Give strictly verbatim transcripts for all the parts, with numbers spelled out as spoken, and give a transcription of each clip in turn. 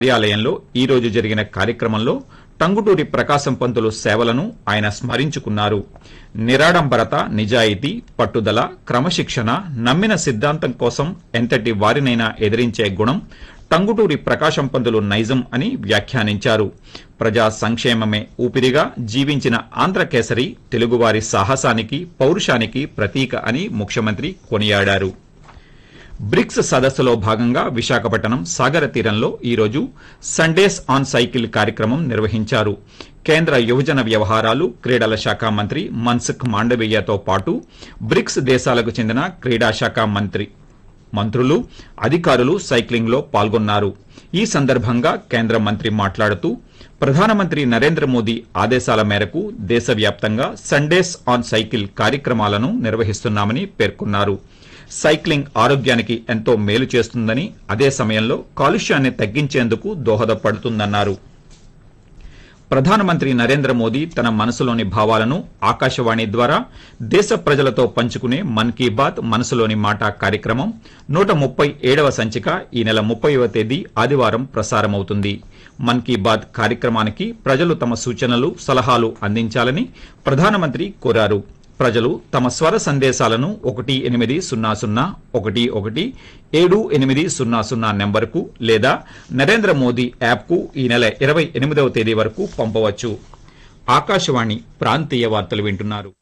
కార్యాలయంలో ఈ రోజు జరిగిన కార్యక్రమంలో టంగుటూరి ప్రకాశం పంతులు సేవలను ఆయన స్మరించుకున్నారు. నిరాడంబరత, నిజాయితీ, పట్టుదల, క్రమశిక్షణ, నమ్మిన సిద్ధాంతం కోసం ఎంతటి వారినైనా ఎదిరించే గుణం టంగుటూరి ప్రకాశం పంతులు నైజం అని వ్యాఖ్యానించారు. ప్రజా సంక్షేమమే ఊపిరిగా జీవించిన ఆంధ్రకేసరి తెలుగువారి సాహసానికి, పౌరుషానికి ప్రతీక అని ముఖ్యమంత్రి కొనియాడారు. బ్రిక్స్ సదస్సులో భాగంగా విశాఖపట్నం సాగర తీరంలో ఈ రోజు సండేస్ ఆన్ సైకిల్ కార్యక్రమం నిర్వహించారు. కేంద్ర యువజన వ్యవహారాలు, క్రీడల శాఖ మంత్రి మన్సుఖ్ మాండవీయతో పాటు బ్రిక్స్ దేశాలకు చెందిన క్రీడా శాఖ మంత్రి మంత్రులు, అధికారులు సైక్లింగ్ లో పాల్గొన్నారు. ఈ సందర్భంగా కేంద్ర మంత్రి మాట్లాడుతూ ప్రధానమంత్రి నరేంద్ర మోదీ ఆదేశాల మేరకు దేశవ్యాప్తంగా సండేస్ ఆన్ సైకిల్ కార్యక్రమాలను నిర్వహిస్తున్నామని పేర్కొన్నారు. సైక్లింగ్ ఆరోగ్యానికి ఎంతో మేలు చేస్తుందని, అదే సమయంలో కాలుష్యాన్ని తగ్గించేందుకు దోహదపడుతుందన్నారు. ప్రధానమంత్రి నరేంద్ర మోదీ తన మనసులోని భావాలను ఆకాశవాణి ద్వారా దేశ ప్రజలతో పంచుకునే మన్ కీ బాత్ మనసులోని మాట కార్యక్రమం నూట ముప్పై ఏడవ సంచిక ఈ నెల ముప్పైవ తేదీ ఆదివారం ప్రసారమవుతుంది. మన్ కీ బాత్ కార్యక్రమానికి ప్రజలు తమ సూచనలు, సలహాలు అందించాలని ప్రధానమంత్రి కోరారు. ప్రజలు తమ స్వర సందేశాలను ఒకటి ఎనిమిది సున్నా సున్నా ఒకటి ఒకటి ఏడు ఎనిమిది సున్నా సున్నా నెంబర్కు లేదా నరేంద్ర మోదీ యాప్కు ఈ నెల ఇరవై ఎనిమిదవ తేదీ వరకు పంపవచ్చు. ఆకాశవాణి ప్రాంతీయ వార్తలు వింటున్నారు.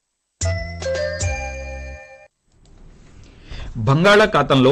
బంగాళాఖాతంలో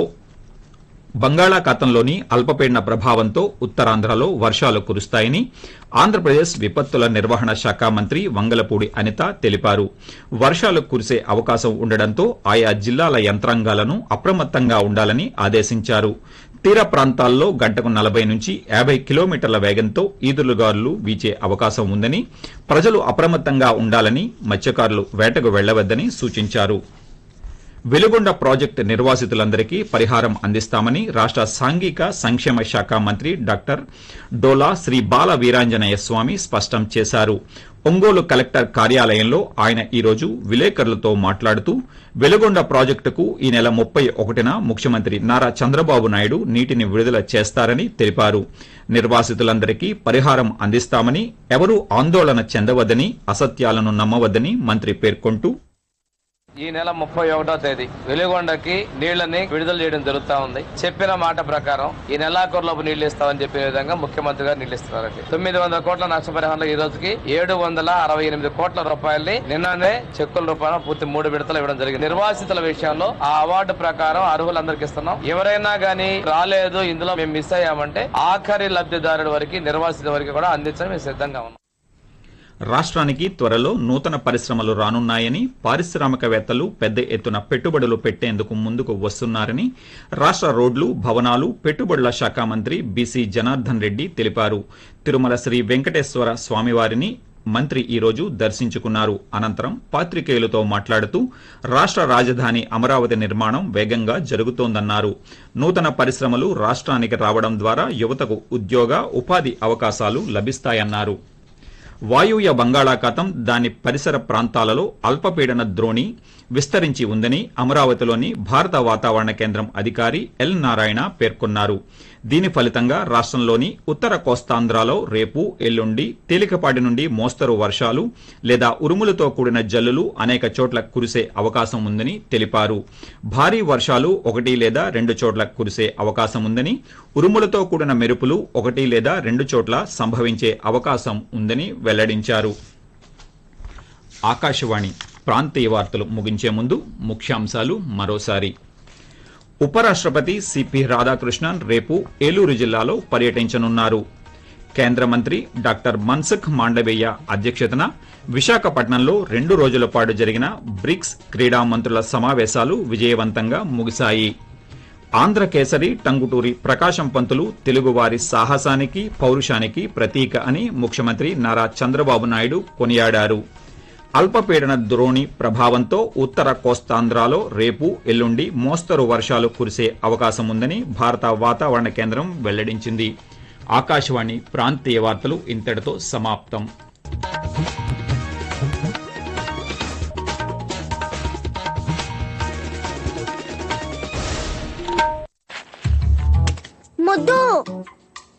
బంగాళాఖాతంలోని అల్పపీడన ప్రభావంతో ఉత్తరాంధ్రలో వర్షాలు కురుస్తాయని ఆంధ్రప్రదేశ్ విపత్తుల నిర్వహణ శాఖ మంత్రి వంగలపూడి అనిత తెలిపారు. వర్షాలు కురిసే అవకాశం ఉండడంతో ఆయా జిల్లాల యంత్రాంగాలను అప్రమత్తంగా ఉండాలని ఆదేశించారు. తీర ప్రాంతాల్లో గంటకు నలభై నుంచి యాభై కిలోమీటర్ల వేగంతో ఈదురుగాలులు వీచే అవకాశం ఉందని, ప్రజలు అప్రమత్తంగా ఉండాలని, మత్స్యకారులు వేటకు వెళ్లవద్దని సూచించారు. వెలుగొండ ప్రాజెక్టు నిర్వాసితులందరికీ పరిహారం అందిస్తామని రాష్ట సాంఘిక సంక్షేమ శాఖ మంత్రి డాక్టర్ డోలా శ్రీ బాల వీరాంజనేయ స్వామి స్పష్టం చేశారు. ఒంగోలు కలెక్టర్ కార్యాలయంలో ఆయన ఈ రోజు విలేకరులతో మాట్లాడుతూ వెలుగొండ ప్రాజెక్టుకు ఈ నెల ముప్పై ఒకటిన ముఖ్యమంత్రి నారా చంద్రబాబు నాయుడు నీటిని విడుదల చేస్తారని తెలిపారు. నిర్వాసితులందరికీ పరిహారం అందిస్తామని, ఎవరూ ఆందోళన చెందవద్దని, అసత్యాలను నమ్మవద్దని మంత్రి పేర్కొంటూ ఈ నెల ముప్పై ఒకటో తేదీ వెలుగొండకి నీళ్లని విడుదల చేయడం జరుగుతా ఉంది. చెప్పిన మాట ప్రకారం ఈ నెలాఖరులోపు నీళ్లు ఇస్తామని చెప్పిన విధంగా ముఖ్యమంత్రి గారు నీళ్లు ఇస్తున్నారండి. తొమ్మిది వందల కోట్ల నష్టపరిహారంలో ఈ రోజుకి ఏడు వందల అరవై ఎనిమిది కోట్ల రూపాయల్ని నిన్ననే చెక్కుల రూపాయలు పూర్తి మూడు విడతలు ఇవ్వడం జరిగింది. నిర్వాసితుల విషయంలో ఆ అవార్డు ప్రకారం అర్హులందరికీ ఇస్తున్నాం. ఎవరైనా గానీ రాలేదు, ఇందులో మేము మిస్ అయ్యామంటే ఆఖరి లబ్ధిదారుడి వరకు, నిర్వాసితుల వరకు కూడా అందించడం మేము సిద్ధంగా ఉన్నాం. రాష్ట్రానికి త్వరలో నూతన పరిశ్రమలు రానున్నాయని, పారిశ్రామికవేత్తలు పెద్ద ఎత్తున పెట్టుబడులు పెట్టేందుకు ముందుకు వస్తున్నారని రాష్ట్ర రోడ్లు, భవనాలు, పెట్టుబడుల శాఖ మంత్రి బీసీ జనార్దన్ రెడ్డి తెలిపారు. తిరుమల శ్రీ వెంకటేశ్వర స్వామివారిని మంత్రి ఈ రోజు దర్శించుకున్నారు. అనంతరం పాత్రికేయులతో మాట్లాడుతూ రాష్ట్ర రాజధాని అమరావతి నిర్మాణం వేగంగా జరుగుతోందన్నారు. నూతన పరిశ్రమలు రాష్ట్రానికి రావడం ద్వారా యువతకు ఉద్యోగ, ఉపాధి అవకాశాలు లభిస్తాయన్నారు. వాయువ్య బంగాళాఖాతం, దాని పరిసర ప్రాంతాలలో అల్పపీడన ద్రోణి విస్తరించి ఉందని అమరావతిలోని భారత వాతావరణ కేంద్రం అధికారి ఎల్ నారాయణ పేర్కొన్నారు. దీని ఫలితంగా రాష్ట్రంలోని ఉత్తర కోస్తాంధ్రలో రేపు, ఎల్లుండి తేలికపాటి నుండి మోస్తరు వర్షాలు లేదా ఉరుములతో కూడిన జల్లులు అనేక చోట్ల కురిసే అవకాశం ఉందని తెలిపారు. భారీ వర్షాలు ఒకటి లేదా రెండు చోట్ల కురిసే అవకాశం ఉందని, ఉరుములతో కూడిన మెరుపులు ఒకటి లేదా రెండు చోట్ల సంభవించే అవకాశం ఉందని వెల్లడించారు. ఆకాశవాణి ప్రాంతీయ వార్తలు ముగించే ముందు ముఖ్యాంశాలు మరోసారి. ఉపరాష్ట్రపతి సిపి రాధాకృష్ణన్ రేపు ఏలూరు జిల్లాలో పర్యటించనున్నారు. కేంద్ర మంత్రి డాక్టర్ మన్సుఖ్ మాండవీయ అధ్యక్షతన విశాఖపట్నంలో రెండు రోజుల పాటు జరిగిన బ్రిక్స్ క్రీడా మంత్రుల సమావేశాలు విజయవంతంగా ముగిశాయి. ఆంధ్రకేసరి టంగుటూరి ప్రకాశం పంతులు తెలుగువారి సాహసానికి, పౌరుషానికి ప్రతీక అని ముఖ్యమంత్రి నారా చంద్రబాబు నాయుడు కొనియాడారు. అల్పపీడన ద్రోణి ప్రభావంతో ఉత్తర కోస్తాంధ్రలో రేపు, ఎల్లుండి మోస్తరు వర్షాలు కురిసే అవకాశం ఉందని భారత వాతావరణ కేంద్రం వెల్లడించింది. ఆకాశవాణి ప్రాంతీయ వార్తలు ఇంతటితో సమాప్తం.